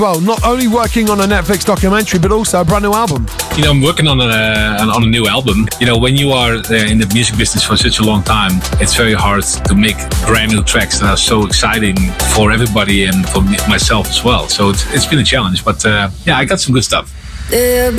Well, not only working on a Netflix documentary, but also a brand new album. You know, I'm working on a new album. You know, when you are in the music business for such a long time, it's very hard to make brand new tracks that are so exciting for everybody and for myself as well. So it's been a challenge, but yeah, I got some good stuff. Bye